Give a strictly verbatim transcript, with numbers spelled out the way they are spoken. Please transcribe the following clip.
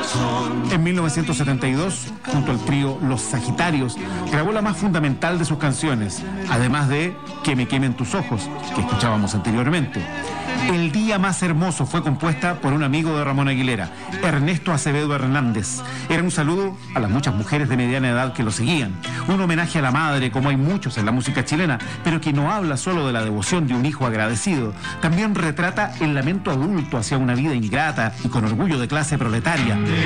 En mil novecientos setenta y dos, junto al trío Los Sagitarios, grabó la más fundamental de sus canciones, además de Que me quemen tus ojos, que escuchábamos anteriormente. El día más hermoso fue compuesta por un amigo de Ramón Aguilera, Ernesto Acevedo Hernández. Era un saludo a las muchas mujeres de mediana edad que lo seguían, un homenaje a la madre, como hay muchos en la música chilena, pero que no habla solo de la devoción de un hijo agradecido, también retrata el lamento adulto hacia una vida ingrata y con orgullo de clase proletaria.